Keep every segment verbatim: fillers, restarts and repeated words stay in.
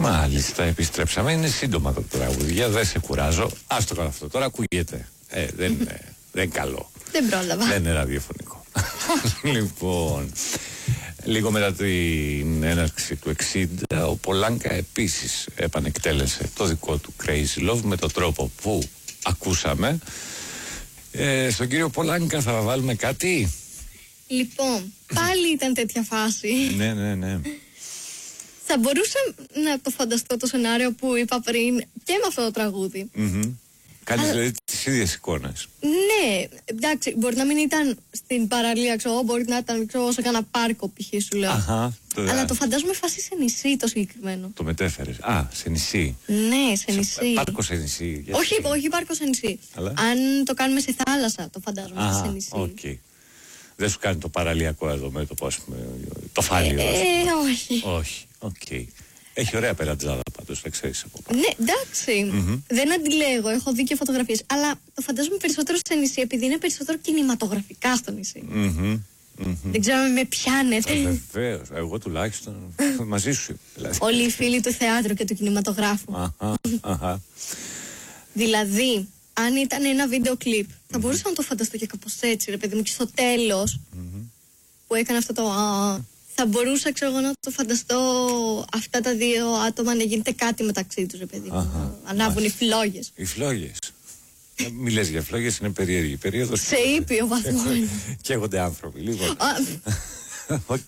Μάλιστα, επιστρέψαμε. Είναι σύντομα το τραγούδια, δεν σε κουράζω. Άστο κάνω αυτό. Τώρα ακούγεται. Ε, δεν, είναι, δεν είναι καλό. Δεν πρόλαβα. Δεν είναι ραδιοφωνικό. Λοιπόν, λίγο μετά την έναρξη του εξήντα, ο Πολάνκα επίσης επανεκτέλεσε το δικό του Crazy Love με τον τρόπο που ακούσαμε. Ε, στον κύριο Πολάνκα θα βάλουμε κάτι. Λοιπόν, πάλι ήταν τέτοια φάση. Ναι, ναι, ναι. Θα μπορούσα να το φανταστώ το σενάριο που είπα πριν και με αυτό το τραγούδι. Mm-hmm. Κάνεις Αλλά... δηλαδή τις ίδιες εικόνες. Ναι, εντάξει, μπορεί να μην ήταν στην παραλία, ξέρω, μπορεί να ήταν ξέρω, σε κάνα πάρκο π.χ. σου λέω. Αχα, το Αλλά δα... το φαντάζομαι φάση σε νησί το συγκεκριμένο. Το μετέφερες. Α, σε νησί. Ναι, σε νησί. Σε πάρκο σε νησί. Γιατί... Όχι, όχι πάρκο σε νησί. Αλλά... Αν το κάνουμε σε θάλασσα, το φαντάζομαι Α, σε νησί. Okay. Δεν σου κάνει το παραλιακό εδώ με το πώς, το φάλιο. Ε, ε, όχι. Όχι, οκ. Okay. Έχει ωραία πελατζάδα πάντως, δεν ξέρεις από πάνω. Ναι, εντάξει. Mm-hmm. Δεν αντιλέγω, έχω δει και φωτογραφίες. Αλλά το φαντάζομαι περισσότερο σε νησί, επειδή είναι περισσότερο κινηματογραφικά στο νησί. Mm-hmm. Mm-hmm. Δεν ξέρω αν με πιάνετε. Ε, βεβαίως, εγώ τουλάχιστον μαζί σου. Δηλαδή. Όλοι οι φίλοι του θεάτρου και του κινηματογράφου. Αχα, αχα. Δηλαδή, αν ήταν ένα βίντεο κλιπ, θα μπορούσα mm-hmm. να το φανταστώ και κάπως έτσι, ρε παιδί μου, και στο τέλος mm-hmm. που έκανε αυτό το α, θα μπορούσα, ξέρω εγώ, να το φανταστώ αυτά τα δύο άτομα να γίνεται κάτι μεταξύ τους, ρε παιδί μου. Αχα. Ανάβουν οι φλόγες. Οι φλόγες. Μη λες για φλόγες, είναι περίεργη περίοδος. Σε ήπιο βαθμό. Καίγονται άνθρωποι, λοιπόν. Οκ.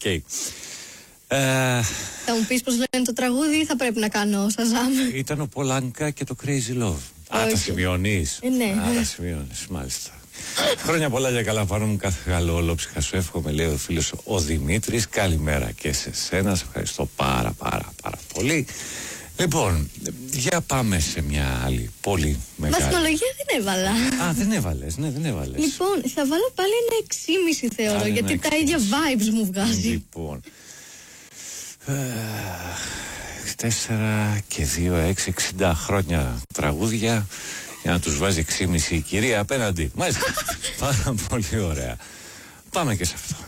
Θα μου πεις πως λένε το τραγούδι ή θα πρέπει να κάνω Σαζάμ. Ήταν ο Πολάνκα και το Crazy Love. Α, τα σημειώνεις. Ε, ναι. Α, τα σημειώνεις, μάλιστα. Χρόνια πολλά για καλά πάνω μου, κάθε καλό ολόψυχα σου εύχομαι, λέει ο φίλος ο Δημήτρης. Καλημέρα και σε σένα, σε ευχαριστώ πάρα πάρα πάρα πολύ. Λοιπόν, για πάμε σε μια άλλη πολύ μεγάλη. Βαθμολογία δεν έβαλα. Α, δεν έβαλες, ναι, δεν έβαλες. Λοιπόν, θα βάλω πάλι ένα εξήμισι θεωρώ, Ά, γιατί τα ίδια vibes μου βγάζει. Λοιπόν, τέσσερα και δύο, έξι, εξήντα χρόνια τραγούδια για να τους βάζει εξήμισι η κυρία απέναντι. Μάλιστα, πάρα πολύ ωραία. Πάμε και σε αυτό.